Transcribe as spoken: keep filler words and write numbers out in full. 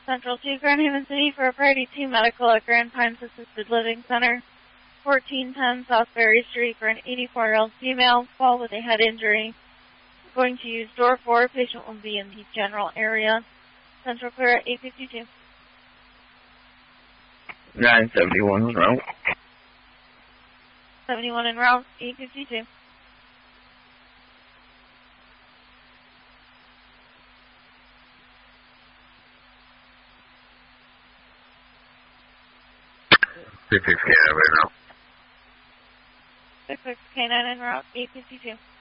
Central to Grand Haven City for a Priority two Medical at Grand Pines Assisted Living Center, fourteen ten South Berry Street, for an eighty-four-year-old female, fall with a head injury. Going to use door four. Patient will be in the general area. Central clear at eight fifty-two. nine seventy-one en route. seventy-one en route, eight fifty-two. six six K nine en route. six six K nine en route, eight fifty-two.